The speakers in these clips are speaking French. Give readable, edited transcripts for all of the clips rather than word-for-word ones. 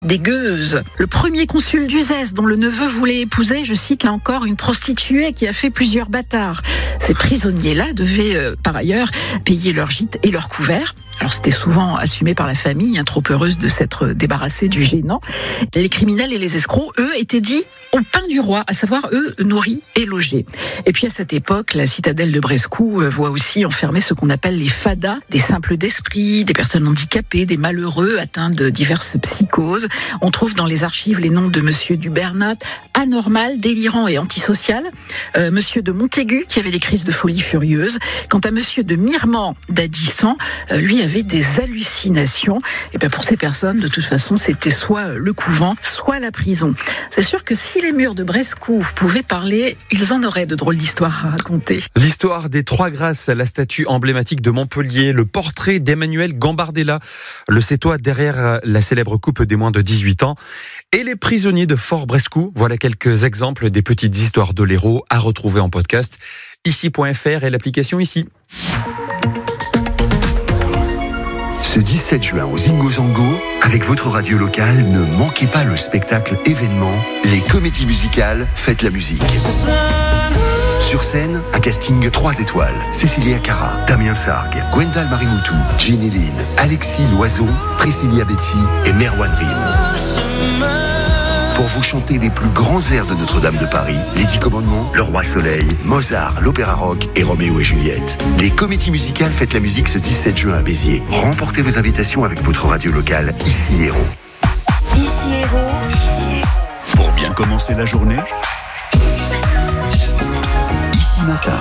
Des gueuses. Le premier consul d'Uzès, dont le neveu voulait épouser, je cite là encore, une prostituée qui a fait plusieurs bâtards. Ces prisonniers-là devaient, par ailleurs, payer leur gîte et leur couvert. Alors c'était souvent assumé par la famille, trop heureuse de s'être débarrassée du gênant. Les criminels et les escrocs, eux, étaient dits au pain du roi, à savoir, eux, nourris et logés. Et puis à cette époque, la citadelle de Brescou voit aussi enfermer ce qu'on appelle les fadas, des simples d'esprit, des personnes handicapées, des malheureux atteints de diverses psychoses. On trouve dans les archives les noms de Monsieur du Bernat, anormal, délirant et antisocial, Monsieur de Montaigu, qui avait des crises de folie furieuse. Quant à Monsieur de Mirmand d'Addissan, lui avait des hallucinations. Et bien pour ces personnes, de toute façon, c'était soit le couvent, soit la prison. C'est sûr que si les murs de Brescou pouvaient parler, ils en auraient de drôles d'histoires à raconter. L'histoire des Trois Grâces, la statue emblématique de Montpellier, le portrait d'Emmanuel Gambardella, le Cétois derrière la célèbre coupe des moins de 18 ans, et les prisonniers de Fort Brescou. Voilà quelques exemples des petites histoires de l'Hérault à retrouver en podcast, ici.fr et l'application Ici. Ce 17 juin au Zingo Zango, avec votre radio locale, ne manquez pas le spectacle événement Les Comédies Musicales Faites la musique. Sur scène, un casting 3 étoiles. Cécilia Cara, Damien Sargue, Gwendal Marimoutou, Jenny Lynn, Alexis Loiseau, Priscilla Betty et Merwan Rim. Pour vous chanter les plus grands airs de Notre-Dame de Paris, Les 10 Commandements, Le Roi Soleil, Mozart, l'Opéra Rock et Roméo et Juliette. Les Comédies Musicales Faites la musique ce 17 juin à Béziers. Remportez vos invitations avec votre radio locale, Ici Hérault. Ici Hérault. Pour bien commencer la journée, Ici Matin.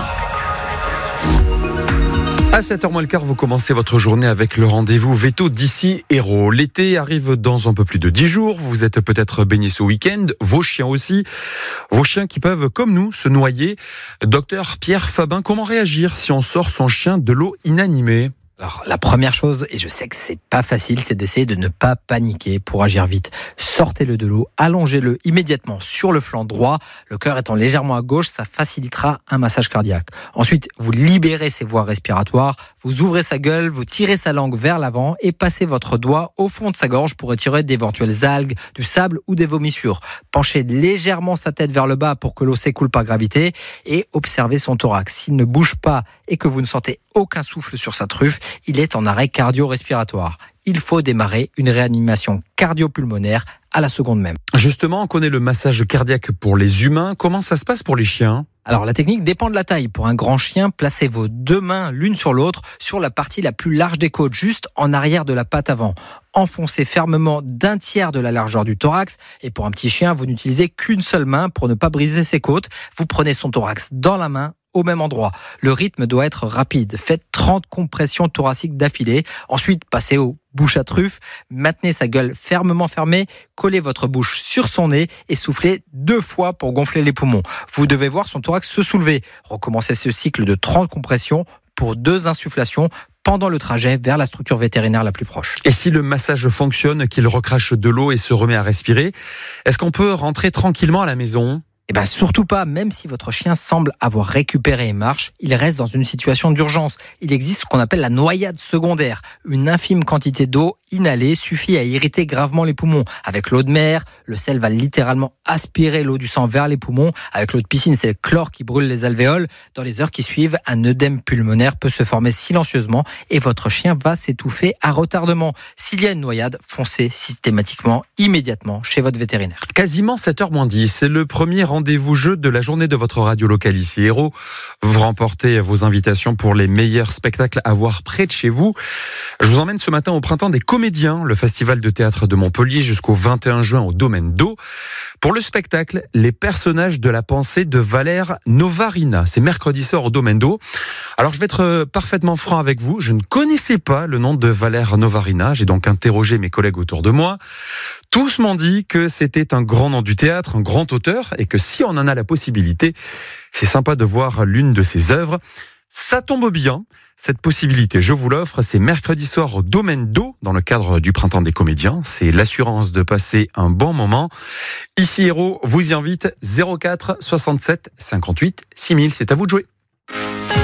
À 7h moins le quart, vous commencez votre journée avec le rendez-vous Veto d'Ici Hérault. L'été arrive dans un peu plus de 10 jours. Vous êtes peut-être baigné ce week-end. Vos chiens aussi. Vos chiens qui peuvent, comme nous, se noyer. Docteur Pierre Fabin, comment réagir si on sort son chien de l'eau inanimée ? Alors, la première chose, et je sais que c'est pas facile, c'est d'essayer de ne pas paniquer pour agir vite. Sortez-le de l'eau, allongez-le immédiatement sur le flanc droit. Le cœur étant légèrement à gauche, ça facilitera un massage cardiaque. Ensuite, vous libérez ses voies respiratoires, vous ouvrez sa gueule, vous tirez sa langue vers l'avant et passez votre doigt au fond de sa gorge pour retirer d'éventuelles algues, du sable ou des vomissures. Penchez légèrement sa tête vers le bas pour que l'eau s'écoule par gravité et observez son thorax. S'il ne bouge pas et que vous ne sentez aucun souffle sur sa truffe, il est en arrêt cardio-respiratoire. Il faut démarrer une réanimation cardio-pulmonaire à la seconde même. Justement, on connaît le massage cardiaque pour les humains. Comment ça se passe pour les chiens ? Alors la technique dépend de la taille. Pour un grand chien, placez vos deux mains l'une sur l'autre sur la partie la plus large des côtes, juste en arrière de la patte avant. Enfoncez fermement d'un tiers de la largeur du thorax. Et pour un petit chien, vous n'utilisez qu'une seule main pour ne pas briser ses côtes. Vous prenez son thorax dans la main, au même endroit. Le rythme doit être rapide. Faites 30 compressions thoraciques d'affilée. Ensuite, passez au bouche à truffe. Maintenez sa gueule fermement fermée. Collez votre bouche sur son nez et soufflez 2 fois pour gonfler les poumons. Vous devez voir son thorax se soulever. Recommencez ce cycle de 30 compressions pour 2 insufflations pendant le trajet vers la structure vétérinaire la plus proche. Et si le massage fonctionne, qu'il recrache de l'eau et se remet à respirer, est-ce qu'on peut rentrer tranquillement à la maison ? Eh bien, surtout pas, même si votre chien semble avoir récupéré et marche, il reste dans une situation d'urgence. Il existe ce qu'on appelle la noyade secondaire. Une infime quantité d'eau inhalée suffit à irriter gravement les poumons. Avec l'eau de mer, le sel va littéralement aspirer l'eau du sang vers les poumons. Avec l'eau de piscine, c'est le chlore qui brûle les alvéoles. Dans les heures qui suivent, un œdème pulmonaire peut se former silencieusement et votre chien va s'étouffer à retardement. S'il y a une noyade, foncez systématiquement, immédiatement chez votre vétérinaire. Quasiment 7h moins 10, c'est le premier rendez-vous jeu de la journée de votre radio locale Ici Hérault. Vous remportez vos invitations pour les meilleurs spectacles à voir près de chez vous. Je vous emmène ce matin au Printemps des Comédiens, le festival de théâtre de Montpellier jusqu'au 21 juin au Domaine d'Eau. Pour le spectacle, les personnages de la pensée de Valère Novarina. C'est mercredi soir au Domaine d'Eau. Alors je vais être parfaitement franc avec vous, je ne connaissais pas le nom de Valère Novarina, j'ai donc interrogé mes collègues autour de moi. Tous m'ont dit que c'était un grand nom du théâtre, un grand auteur, et que si on en a la possibilité, c'est sympa de voir l'une de ses œuvres. Ça tombe bien, cette possibilité, je vous l'offre, c'est mercredi soir au Domaine d'Eau, dans le cadre du Printemps des Comédiens. C'est l'assurance de passer un bon moment. Ici Hérault vous y invite, 04 67 58 6000, c'est à vous de jouer.